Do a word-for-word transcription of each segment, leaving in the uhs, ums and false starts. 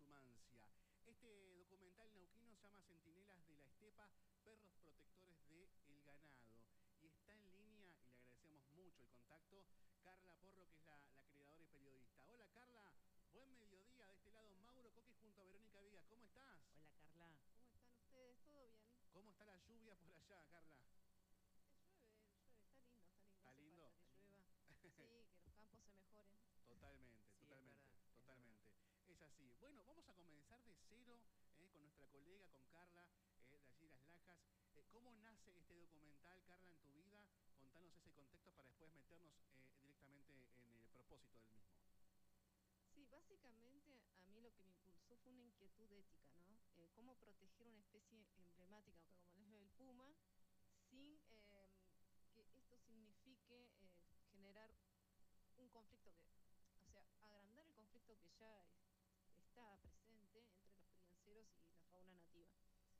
Tumancia. Este documental neuquino se llama Centinelas de la Estepa, perros protectores del ganado. Y está en línea, y le agradecemos mucho el contacto, Carla Porro, que es la, la creadora y periodista. Hola Carla, buen mediodía. De este lado Mauro Coque junto a Verónica Vigas. ¿Cómo estás? Hola Carla. ¿Cómo están ustedes? ¿Todo bien? ¿Cómo está la lluvia por allá, Carla? Eh, llueve, llueve, está lindo, está lindo. ¿Está Hace lindo? falta que ¿Está llueva. Sí, que los campos se mejoren. Totalmente, Sí, es totalmente, verdad, es totalmente. Es así. Bueno, vamos a comenzar de cero eh, con nuestra colega, con Carla, eh, de allí Las Lajas. Eh, ¿Cómo nace este documental, Carla, en tu vida? Contanos ese contexto para después meternos eh, directamente en el propósito del mismo. Sí, básicamente a mí lo que me impulsó fue una inquietud ética, ¿no? Eh, cómo proteger una especie emblemática, como es el puma, sin eh, que esto signifique eh, generar un conflicto que, o sea, agrandar el conflicto que ya es, está presente entre los crianceros y la fauna nativa.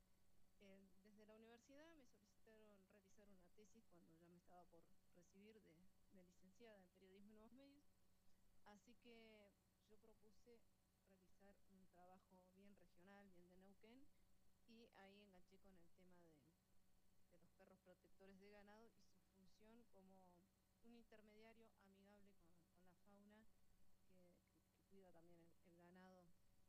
Eh, desde la universidad me solicitaron realizar una tesis cuando ya me estaba por recibir de, de licenciada en periodismo y nuevos medios, así que yo propuse realizar un trabajo bien regional, bien de Neuquén, y ahí enganché con el tema de, de los perros protectores de ganado y su función como un intermediario amigable con, con la fauna que, que, que cuida también el, el ganado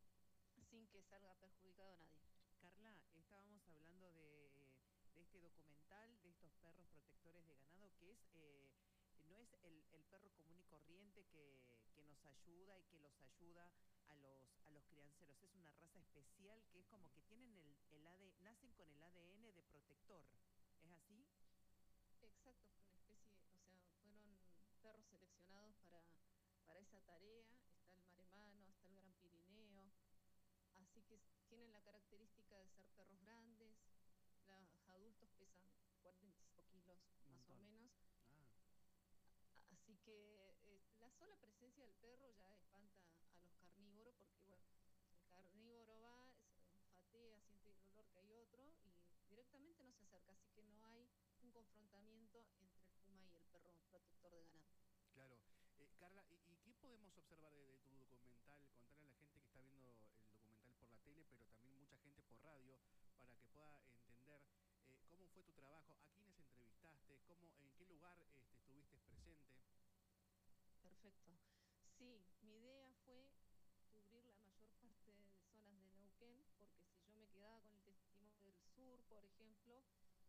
sin que salga perjudicado a nadie. Carla, estábamos hablando de, de este documental, de estos perros protectores de ganado, que es eh, no es el, el perro común y corriente que, que nos ayuda y que los ayuda a los, a los crianceros. Es una raza especial que es como que tienen el, el A D, nacen con el A D N de protector. ¿Es así? Exacto, fue una especie, o sea, fueron perros seleccionados para, para esa tarea. Está el maremano, está el gran Pirineo, así que tienen la característica de ser perros grandes. Los adultos pesan cuarenta y cinco kilos Un más o montón. menos, Ah, así que eh, la sola presencia del perro ya espanta a los carnívoros, porque bueno, el carnívoro va, es, fatea, siente el olor que hay otro y directamente no se acerca, así que no hay un confrontamiento entre el puma y el perro protector de ganado. claro. Eh, Carla, ¿y, ¿y qué podemos observar de, de tu documental? Contarle a la gente que está viendo el documental por la tele, pero también mucha gente por radio, para que pueda entender eh, cómo fue tu trabajo, a quiénes entrevistaste, cómo, en qué lugar este, estuviste presente. Perfecto. Sí, mi idea fue cubrir la mayor parte de zonas de Neuquén, porque si yo me quedaba con el testimonio del sur, por ejemplo,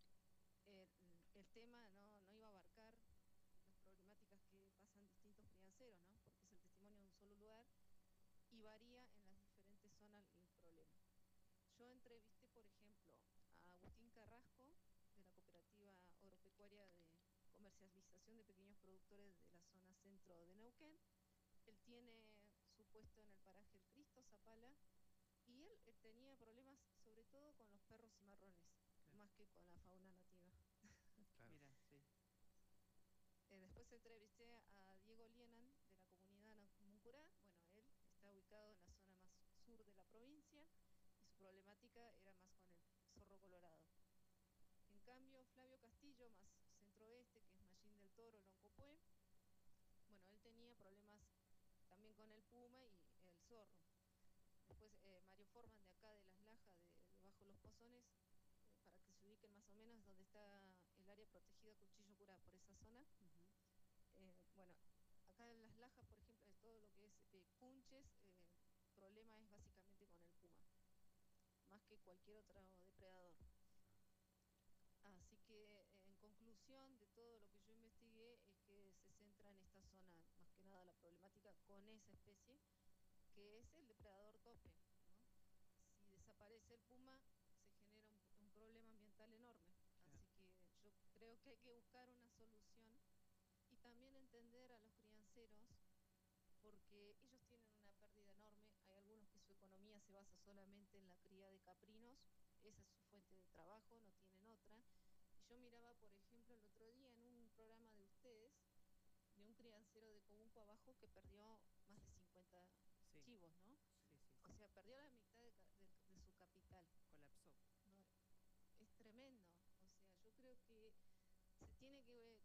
el, el tema no, no iba a abarcar las problemáticas que pasan distintos crianceros, ¿no? Porque es el testimonio de un solo lugar y varía en las diferentes zonas el problema. Yo entrevisté, por ejemplo, a Agustín Carrasco, de la Cooperativa Agropecuaria de Comercialización de Pequeños Productores de la zona centro de Neuquén. Él tiene su puesto en el paraje El Cristo, Zapala, y él, él tenía problemas sobre todo con los perros cimarrones, Claro. más que con la fauna nativa. Claro. Mira, sí. Eh, después entrevisté a Diego Lienan, de la comunidad Muncurá. Bueno, él está ubicado en la zona más sur de la provincia y su problemática era más con el zorro colorado. En cambio, Flavio Castillo, más centro-oeste, que es Mallín del Toro, Loncopué, bueno, él tenía problemas también con el puma y el zorro. Después eh, Mario Forman, de acá de Las Lajas, de, de Bajo los Pozones, eh, para que se ubiquen más o menos donde está el área protegida Cuchillo Curá, por esa zona. Uh-huh. Eh, bueno, acá en Las Lajas, por ejemplo, es todo lo que es eh, cunches, el eh, problema es básicamente con el puma, más que cualquier otro depredador. Así que, eh, en conclusión de todo lo que yo investigué, es que se centra en esta zona, más que nada la problemática con esa especie, que es el depredador tope, ¿no? Si desaparece el puma, se genera un, un problema ambiental enorme. Claro. Así que yo creo que hay que buscar una solución y también entender a los crianceros, porque ellos tienen una pérdida enorme. Hay algunos que su economía se basa solamente en la cría de caprinos, esa es su fuente de trabajo, no tienen otra. Y yo miraba, por ejemplo, el otro día en un programa de ustedes, de un criancero de Cobunco abajo que perdió más de cincuenta Sí, chivos, ¿no? sí, sí, O sí. sea, perdió la mitad de, de, de su capital. Colapsó. ¿No? Es tremendo. O sea, yo creo que se tiene que